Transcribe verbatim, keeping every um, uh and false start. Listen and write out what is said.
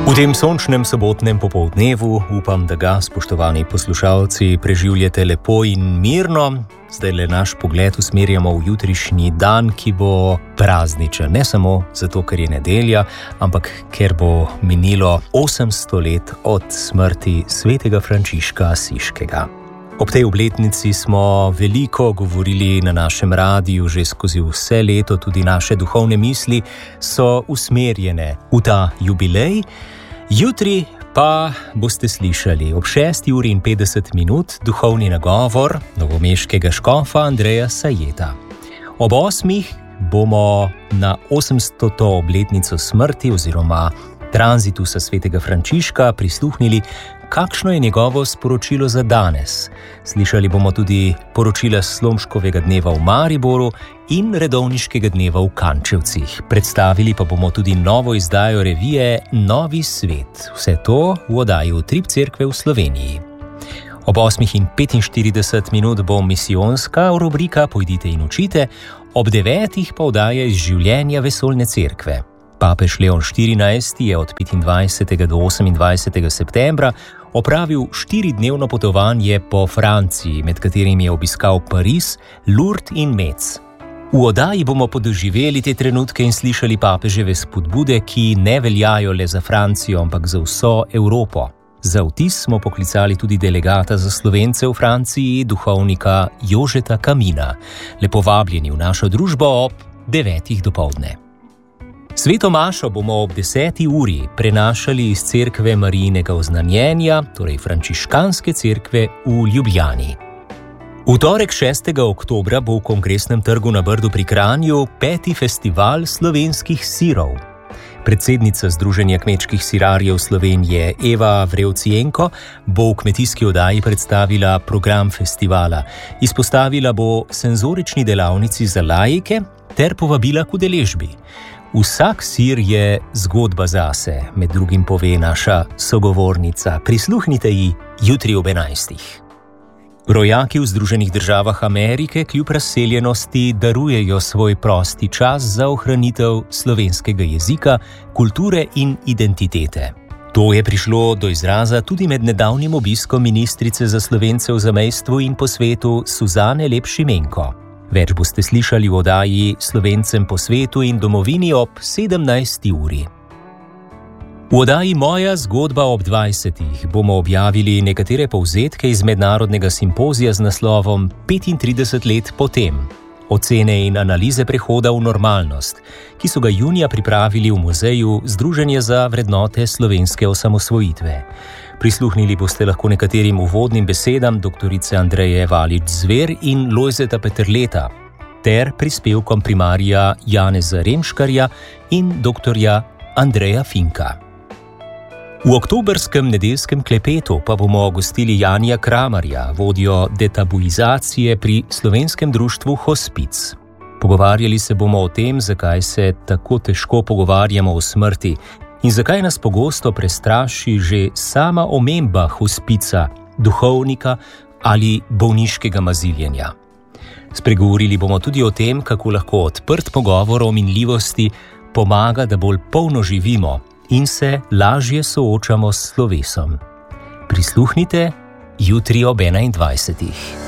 V tem sončnem sobotnem popoldnevu upam, da ga, spoštovani poslušalci, preživljate lepo in mirno. Zdaj le naš pogled usmerjamo v jutrišnji dan, ki bo prazničen. Ne samo zato, ker je nedelja, ampak ker bo minilo osemsto let od smrti svetega Frančiška Asiškega. Ob tej obletnici smo veliko govorili na našem radiju že skozi vse leto, tudi naše duhovne misli so usmerjene v ta jubilej. Jutri pa boste slišali ob šesti uri in petdeset minut duhovni nagovor novomeškega škofa Andreja Sajeta. Ob osmih bomo na osemstoto obletnico smrti oziroma tranzitusa svetega Frančiška prisluhnili, kakšno je njegovo sporočilo za danes. Slišali bomo tudi poročila Slomškovega dneva v Mariboru in redovniškega dneva v Kančevcih. Predstavili pa bomo tudi novo izdajo revije Novi svet. Vse to v oddaji Utrip cerkve v Sloveniji. Ob osmih in petinštirideset minut bo misijonska rubrika Pojdite in učite, ob devetih pa oddaja iz življenja vesoljne cerkve. Papež Leon štirinajsti je od petindvajsetega do osemindvajsetega septembra opravil štiridnevno potovanje po Franciji, med katerim je obiskal Pariz, Lourdes in Metz. V oddaji bomo podoživeli te trenutke in slišali papeževe spodbude, ki ne veljajo le za Francijo, ampak za vso Evropo. Za vtis smo poklicali tudi delegata za Slovence v Franciji, duhovnika Jožeta Kamina. Lepo vabljeni v našo družbo ob devetih dopoldne. Sveto mašo bomo ob deseti uri prenašali iz cerkve Marijinega oznanjenja, torej frančiškanske cerkve v Ljubljani. V torek šestega oktobra bo v Kongresnem trgu na Brdu pri Kranju peti festival slovenskih sirov. Predsednica Združenja kmečkih sirarjev Slovenije Eva Vrevcijenko bo v kmetijski oddaji predstavila program festivala. Izpostavila bo senzorični delavnici za laike ter povabila k udeležbi. Vsak sir je zgodba zase, med drugim pove naša sogovornica. Prisluhnite ji jutri ob enajstih. Rojaki v Združenih državah Amerike kljub razseljenosti darujejo svoj prosti čas za ohranitev slovenskega jezika, kulture in identitete. To je prišlo do izraza tudi med nedavnim obiskom ministrice za Slovence v zamejstvu in po svetu Suzane Lep Šimenko. Več boste slišali v oddaji Slovencem po svetu in domovini ob sedemnajsti uri. V oddaji Moja zgodba ob dvajsetih bomo objavili nekatere povzetke iz mednarodnega simpozija z naslovom petintrideset let potem. Ocene in analize prehoda v normalnost, ki so ga junija pripravili v muzeju Združenja za vrednote slovenske osamosvojitve. Prisluhnili boste lahko nekaterim uvodnim besedam doktorice Andreje Valič-Zver in Lojzeta Peterleta ter prispevkom primarija Janeza Remškarja in doktorja Andreja Finka. V oktobrskem nedeljskem klepetu pa bomo gostili Janija Kramarja, vodjo detabuizacije pri slovenskem društvu Hospic. Pogovarjali se bomo o tem, zakaj se tako težko pogovarjamo o smrti in zakaj nas pogosto prestraši že sama omemba hospica, duhovnika ali bolniškega maziljenja. Spregovorili bomo tudi o tem, kako lahko odprt pogovor o minljivosti pomaga, da bolj polno živimo in se lažje soočamo s slovesom. Prisluhnite jutri ob enaindvajsetih.